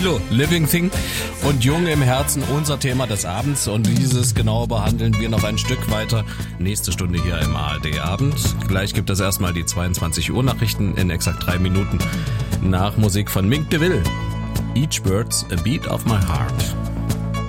Tilo, Living Thing und Jung im Herzen, unser Thema des Abends. Und dieses genau behandeln wir noch ein Stück weiter. Nächste Stunde hier im ARD Abend. Gleich gibt es erstmal die 22 Uhr Nachrichten in exakt 3 Minuten nach Musik von Mink DeVille. Each Bird's a Beat of My Heart.